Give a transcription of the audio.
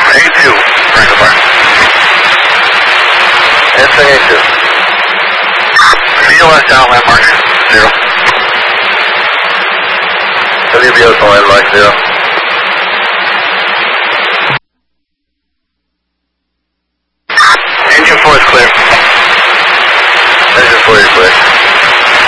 A2, break apart. Answering A2. VOS down, landmark 0. WBO to landmark 0. Engine 4 is clear.